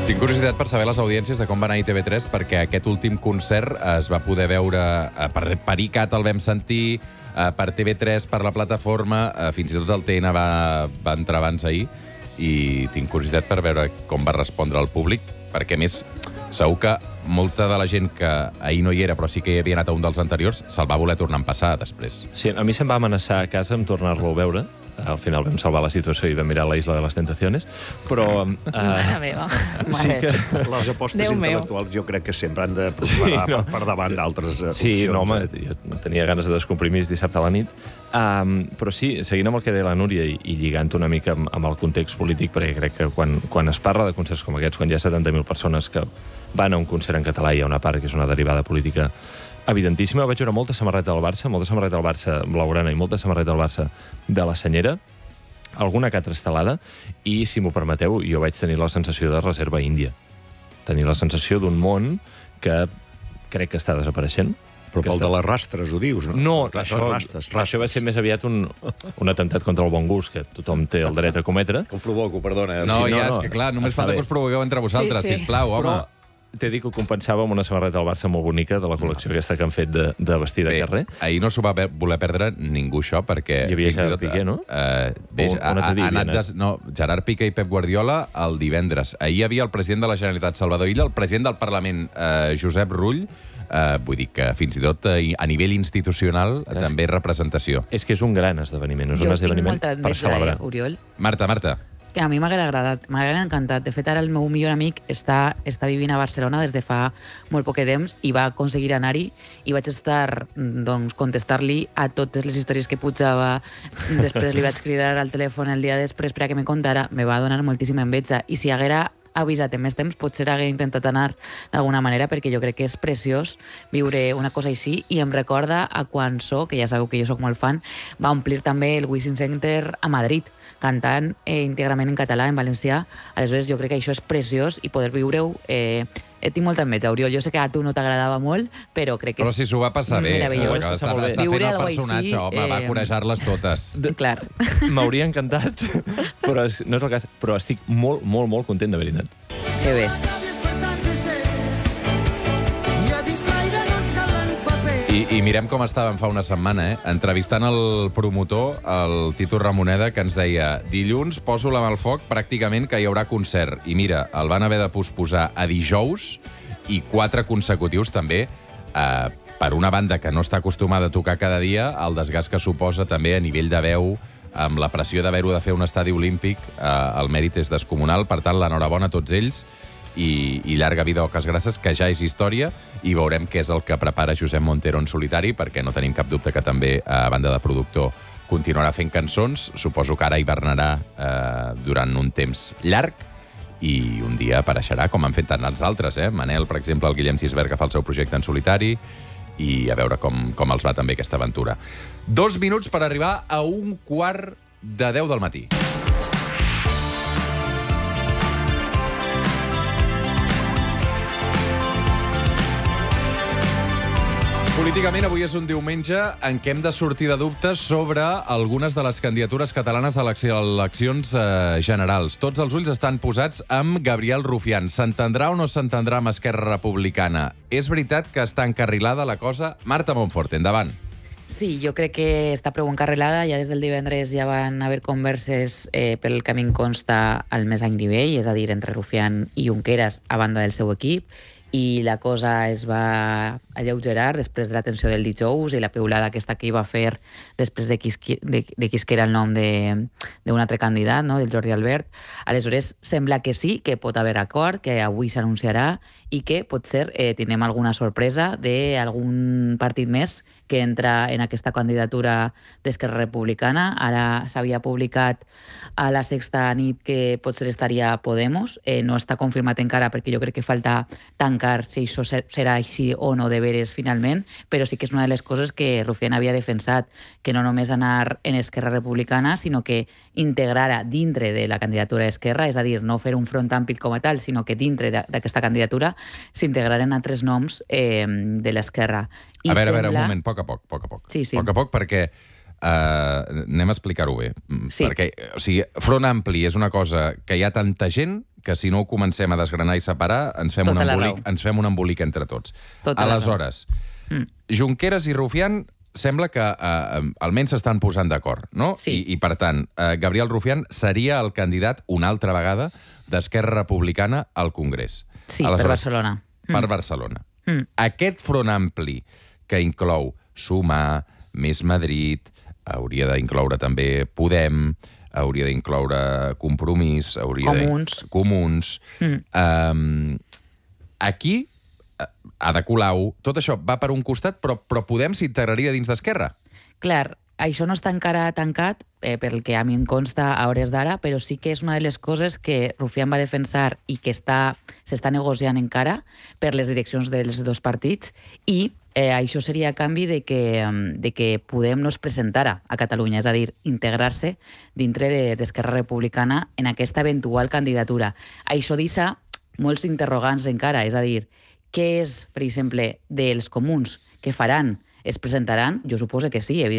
Tinc curiositat per saber les audiències de com va anar a TV3, perquè aquest últim concert es va poder veure per ICAT, el vam sentir, per TV3, per la plataforma, fins i tot el TN va entrar abans ahir, i tinc curiositat per veure com va respondre el públic, perquè, a més, segur que molta de la gent que ahir no hi era, però sí que hi havia anat a un dels anteriors, se'l va voler tornar a empassar després. Sí, a mi se'm va amenaçar a casa amb tornar-lo a veure. Al final vam salvar la situació i vam mirar la Isla de les Tentaciones, però... Mare meva. sí que... Les apostes intel·lectuals jo crec que sempre han de posar per davant d'altres opcions. Sí, no, home, jo tenia ganes de descomprimir dissabte a la nit. Però sí, seguint amb el que deia la Núria i lligant una mica amb el context polític, perquè crec que quan es parla de concerts com aquests, quan hi ha 70.000 persones que van a un concert en català i hi ha una part que és una derivada política evidentíssima, vaig veure molta samarreta del Barça blaugrana i molta samarreta del Barça de la Senyera, alguna que altra estelada, i, si m'ho permeteu, jo vaig tenir la sensació de reserva índia. Tenir la sensació d'un món que crec que està desapareixent. Però pel de les rastres, ho dius, no? No, rastres. Això va ser més aviat un atemptat contra el bon gust, que tothom té el dret a cometre. Que ho provoco, perdona. No, ja, és que clar, només falta que us provoqueu entre vosaltres, sisplau, home. Però t'he dit que ho compensava amb una samarreta del Barça molt bonica de la col·lecció aquesta que han fet de vestir de carrer. Ahir no s'ho va voler perdre ningú, això, perquè... Hi havia Gerard Piqué, no? Gerard Piqué i Pep Guardiola el divendres. Ahir hi havia el president de la Generalitat, Salvador Illa, el president del Parlament, Josep Rull. Vull dir que fins i tot a nivell institucional també representació. És que és un gran esdeveniment, és un esdeveniment per celebrar. Oriol. Marta. Que a mi m'agrada agradat, m'agrada encantat. De fet, ara el meu millor amic està vivint a Barcelona des de fa molt poc temps i va aconseguir anar-hi i vaig estar, doncs, contestar-li a totes les històries que pujava. Després li vaig cridar al telèfon el dia després per a que me contara. Me va donar moltíssima enveja. I si haguera avisat en més temps, potser hagué intentat anar d'alguna manera, perquè jo crec que és preciós viure una cosa així, i em recorda a quan que ja sabeu que jo sóc molt fan, va omplir també el Wishing Center a Madrid, cantant íntegrament en català, en valencià. Aleshores, jo crec que això és preciós, i poder viure-ho... tinc molta enveja, Oriol. Jo sé que a tu no t'agradava molt, però crec que és meravellós. Però si s'ho va passar bé. Està fent el personatge, home, va corejar-les totes. Clar. M'hauria encantat, però no és el cas. Però estic molt, molt, molt content d'haver-hi anat. Que bé. I mirem com estàvem fa una setmana, entrevistant el promotor, el Tito Ramoneda, que ens deia: dilluns poso la mà al foc pràcticament que hi haurà concert. I mira, el van haver de posposar a dijous, i 4 consecutius també, per una banda que no està acostumada a tocar cada dia, el desgast que suposa també a nivell de veu, amb la pressió d'haver-ho de fer un estadi olímpic, el mèrit és descomunal. Per tant, l'enhorabona a tots ells, i llarga vida o cas gràcies, que ja és història, i veurem què és el que prepara Josep Montero en solitari, perquè no tenim cap dubte que també, a banda de productor, continuarà fent cançons. Suposo que ara hivernarà durant un temps llarg, i un dia apareixerà, com han fet tant els altres, Manel, per exemple, el Guillem Gisbert, que fa el seu projecte en solitari, i a veure com els va també aquesta aventura. 2 minuts per arribar a 9:45 del matí. Políticament, avui és un diumenge en què hem de sortir de dubtes sobre algunes de les candidatures catalanes a les eleccions generals. Tots els ulls estan posats amb Gabriel Rufián. S'entendrà o no s'entendrà amb Esquerra Republicana? És veritat que està encarrilada la cosa? Marta Monfort, endavant. Sí, jo crec que està prou encarrilada. Ja des del divendres ja van haver converses pel que a mi em consta al més alt nivell, és a dir, entre Rufián i Junqueras a banda del seu equip, i la cosa es va alleugerar després de la tensió del dijous i la piulada aquesta que hi va fer després de qui era el nom d'un altre candidat, no? Del Jordi Albert. Aleshores, sembla que sí, que pot haver acord, que avui s'anunciarà, i que potser tindrem alguna sorpresa d'algun partit més que entra en aquesta candidatura d'Esquerra Republicana. Ara s'havia publicat a la Sexta nit que potser estaria Podemos. No està confirmat encara, perquè jo crec que falta tancar si això serà així o no de veres finalment, però sí que és una de les coses que Rufián havia defensat, que no només anar en Esquerra Republicana, sinó que integrar dintre de la candidatura d'Esquerra, és a dir, no fer un front ampli com a tal, sinó que dintre d'aquesta candidatura s'integraren altres noms de l'Esquerra. A veure, un moment, a poc a poc. Sí. A poc, perquè anem a explicar-ho bé. Sí. Perquè, o sigui, front ampli és una cosa que hi ha tanta gent que si no ho comencem a desgranar i separar, ens fem un embolic entre tots. Aleshores, Junqueras i Rufián sembla que almenys s'estan posant d'acord, no? Sí. I per tant, Gabriel Rufián seria el candidat una altra vegada d'Esquerra Republicana al Congrés. Sí, per Barcelona. Per Barcelona. Aquest front ampli que inclou Sumar, Més Madrid, hauria d'incloure també Podem, hauria d'incloure Compromís, Comuns. Aquí ha de colar tot això va per un costat, però Podem s'integraria dins d'Esquerra. Clar, això no està encara tancat, pel que a mi em consta a hores d'ara, però sí que és una de les coses que Rufián va defensar i que s'està negociant encara per les direccions dels dos partits, i això seria a canvi de que Podem no es presentara a Catalunya, és a dir, integrar-se dintre d'Esquerra Republicana en aquesta eventual candidatura. Això deixa molts interrogants encara, és a dir, què és, per exemple, dels comuns que faran? Es presentaran? Jo suposo que sí, evidentment.